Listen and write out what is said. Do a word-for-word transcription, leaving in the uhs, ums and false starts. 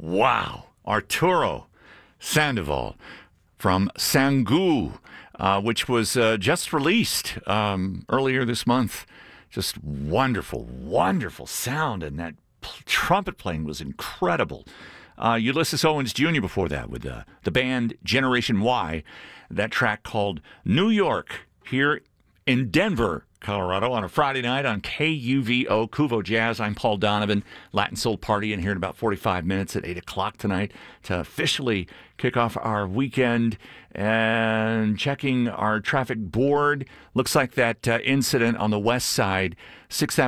Wow. Arturo Sandoval from Sangu, uh, which was uh, just released um, earlier this month. Just wonderful, wonderful sound, and that p- trumpet playing was incredible. Uh, Ulysses Owens Junior before that with uh, the band Generation Y, that track called New York here in Denver, Colorado, on a Friday night on K U V O, Cuvo Jazz. I'm Paul Donovan. Latin Soul Party in here in about forty-five minutes at eight o'clock tonight to officially kick off our weekend. And checking our traffic board, looks like that uh, incident on the west side, sixth